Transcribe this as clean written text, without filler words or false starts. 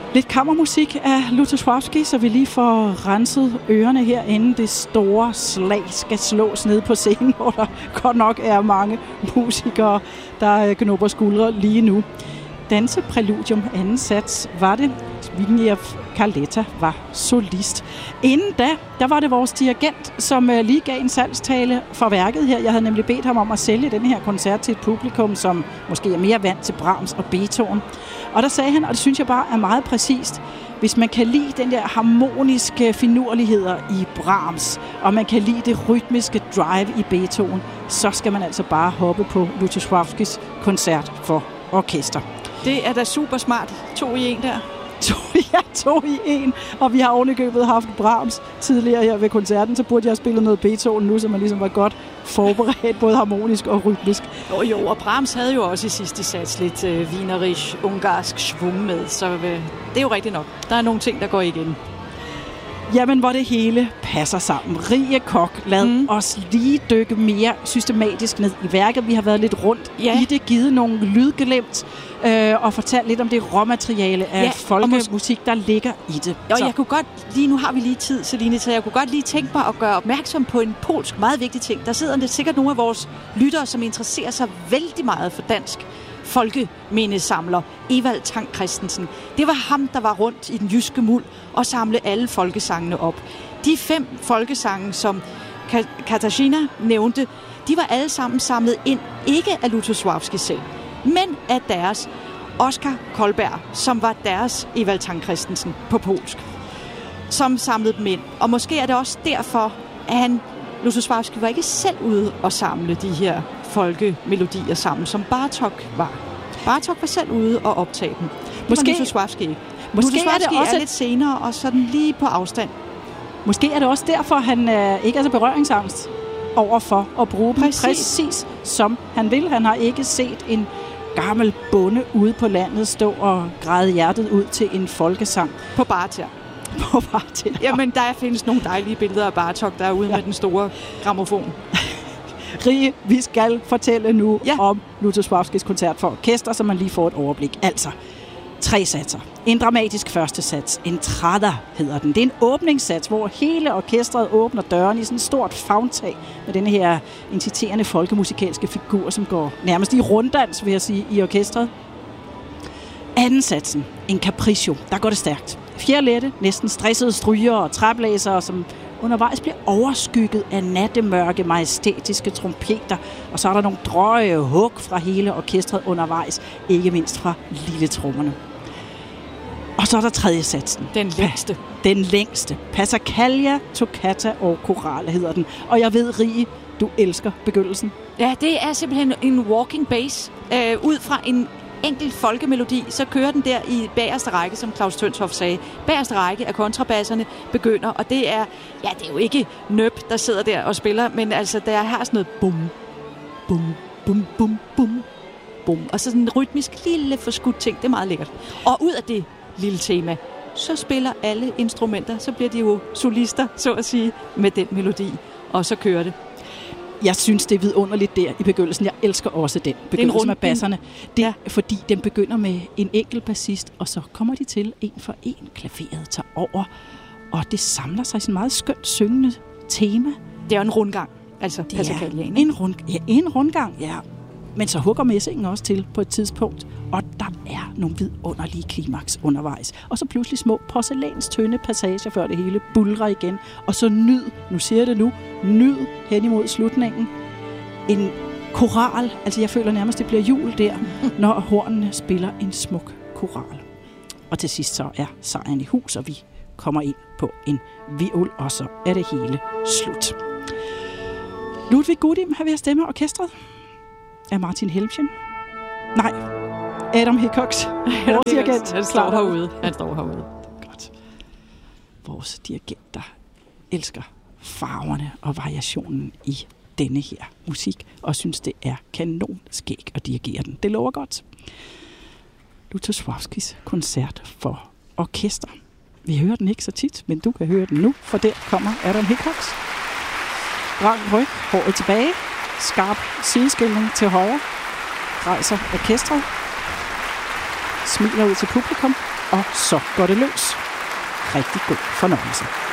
Lidt kammermusik af Lutosławski, så vi lige får renset ørerne her, inden det store slag skal slås ned på scenen, hvor der godt nok er mange musikere, der knupper skuldre lige nu. Dansepræludium, anden sats, var det. Zbigniew Kaleta var solist. Inden da var det vores dirigent, som lige gav en salgstale for værket her. Jeg havde nemlig bedt ham om at sælge den her koncert til et publikum, som måske er mere vant til Brahms og Beethoven. Og der sagde han, og det synes jeg bare er meget præcist, hvis man kan lide den der harmoniske finurligheder i Brahms, og man kan lide det rytmiske drive i Beethoven, så skal man altså bare hoppe på Lutosławskis koncert for orkester. Det er da super smart. 2 i 1 der. 2 i 1. Og vi har ovenikøbet haft Brahms tidligere her ved koncerten, så burde jeg have spillet noget Beethoven nu, så man ligesom var godt forberedt, både harmonisk og rytmisk. Jo, og Brahms havde jo også i sidste sats lidt wienerisch, ungarsk schwung med, så det er jo rigtigt nok. Der er nogle ting, der går igen. Jamen, hvor det hele passer sammen. Rie Koch, lad os lige dykke mere systematisk ned i værket. Vi har været lidt rundt i det, givet nogle lydglemt og fortalt lidt om det råmateriale af folkemusik, der ligger i det. Og jeg kunne godt, nu har vi lige tid, Celine, så jeg kunne godt lige tænke mig at gøre opmærksom på en polsk meget vigtig ting. Der sidder sikkert nogle af vores lyttere, som interesserer sig vældig meget for dansk folkemindesamler, Evald Tang Christensen. Det var ham, der var rundt i den jyske muld og samlede alle folkesangene op. De 5 folkesange, som Katarzyna nævnte, de var alle sammen samlet ind, ikke af Lutosławski selv, men af deres Oskar Kolberg, som var deres Evald Tang Christensen på polsk, som samlede dem ind. Og måske er det også derfor, at Lutosławski var ikke selv ude og samle de her folkemelodier sammen, som Bartók var. Bartók var selv ude og optage dem. Måske Lutosławski ikke. Måske Lutosławski er lidt senere og sådan lige på afstand. Måske er det også derfor, han ikke er så berøringsangst overfor at bruge dem præcis som han vil. Han har ikke set en gammel bonde ude på landet stå og græde hjertet ud til en folkesang. På Bartók. Jamen, der findes nogle dejlige billeder af Bartók derude med den store grammofon. Rie, vi skal fortælle nu om Lutosławskis koncert for orkester, så man lige får et overblik. Altså, 3 satser. En dramatisk første sats. Entrada hedder den. Det er en åbningssats, hvor hele orkestret åbner døren i sådan et stort favntag med den her inciterende folkemusikalske figur, som går nærmest i runddans, vil jeg sige, i orkestret. Anden satsen. En capriccio. Der går det stærkt. 4 lette, næsten stressede stryger og træblæsere, som undervejs bliver overskygget af nattemørke, majestætiske trompeter, og så er der nogle drøje hug fra hele orkestret undervejs, ikke mindst fra lilletrommerne. Og så er der 3. satsen. Den længste. Passacaglia, toccata og chorale hedder den. Og jeg ved, Rie, du elsker begyndelsen. Ja, det er simpelthen en walking bass. Ud fra en enkelt folkemelodi, så kører den der i bagerste række, som Claus Tønshoff sagde. Bagerste række af kontrabasserne begynder, og det er jo ikke Nøb, der sidder der og spiller, men altså, der har sådan noget bum, bum, bum, bum, bum, bum, og så sådan en rytmisk lille forskudt ting, det er meget lækkert. Og ud af det lille tema, så spiller alle instrumenter, så bliver de jo solister, så at sige, med den melodi, og så kører det. Jeg synes, det er vidunderligt der i begyndelsen. Jeg elsker også den begyndelse med basserne. Fordi den begynder med en enkelt bassist, og så kommer de til en for en. Klaveret tager over, og det samler sig i sådan en meget skønt syngende tema. Det er jo en rundgang, altså Passacaglia. En rundgang, ja. Men så hugger messingen også til på et tidspunkt, og der er nogle vidunderlige klimaks undervejs. Og så pludselig små porcelæns tynde passager, før det hele bulrer igen. Og så nyd hen imod slutningen. En koral, altså jeg føler nærmest, det bliver jul der, når hornene spiller en smuk koral. Og til sidst så er sejren i hus, og vi kommer ind på en viol, og så er det hele slut. Ludwig Gudim har ved at stemme orkestret. Er Martin Helmchen? Nej, Adam Hickox. Vores dirigent. Han står herude. Godt. Vores dirigent, der elsker farverne og variationen i denne her musik, og synes, det er kanonskæg at dirigere den. Det lover godt. Lutosławskis koncert for orkester. Vi hører den ikke så tit, men du kan høre den nu, for der kommer Adam Hickox. Rank ryg, håret tilbage. Skarp sideskilning til højre. Rejser orkestret. Smiler ud til publikum. og så går det løs. Rigtig god fornøjelse.